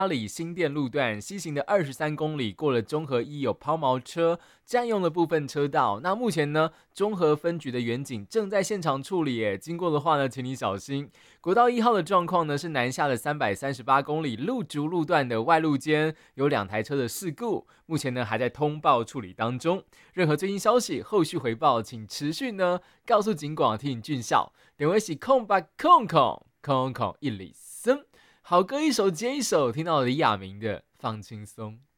阿里新店路段西行的23公里，过了中和一有抛锚车占用了部分车道。那目前呢，中和分局的员警正在现场处理，经过的话呢，请你小心。国道1号的状况呢，是南下的338公里路竹路段的外路间有2台车的事故，目前呢还在通报处理当中。任何最新消息、后续回报，请持续呢告诉警广厅俊孝。电话是空103。好歌一首接一首，听到李亚明的《放轻松》。